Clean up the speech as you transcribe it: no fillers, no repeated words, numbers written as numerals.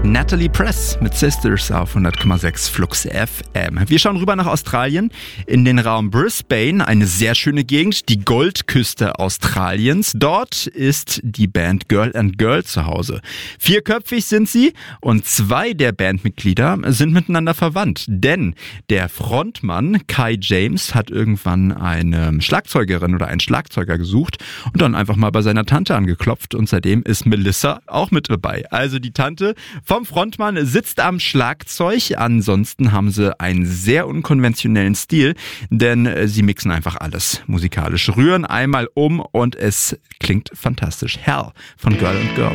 Natalie Press mit Sisters auf 100,6 Flux FM. Wir schauen rüber nach Australien, in den Raum Brisbane, eine sehr schöne Gegend, die Goldküste Australiens. Dort ist die Band Girl and Girl zu Hause. 4köpfig sind sie und 2 der Bandmitglieder sind miteinander verwandt. Denn der Frontmann Kai James hat irgendwann eine Schlagzeugerin oder einen Schlagzeuger gesucht und dann einfach mal bei seiner Tante angeklopft und seitdem ist Melissa auch mit dabei. Also die Tante vom Frontmann sitzt am Schlagzeug. Ansonsten haben sie einen sehr unkonventionellen Stil, denn sie mixen einfach alles musikalisch, rühren einmal um und es klingt fantastisch. Hell von Girl and Girl.